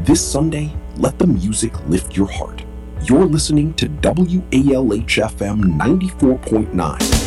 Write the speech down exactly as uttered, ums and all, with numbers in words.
This Sunday, let the music lift your heart. You're listening to W A L H F M ninety-four point nine.